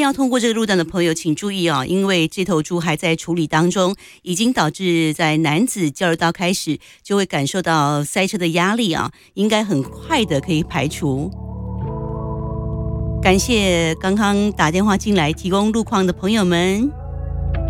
要通过这个路段的朋友请注意啊，因为这头猪还在处理当中，已经导致在南子交流道开始就会感受到塞车的压力啊，应该很快的可以排除。感谢刚刚打电话进来提供路况的朋友们。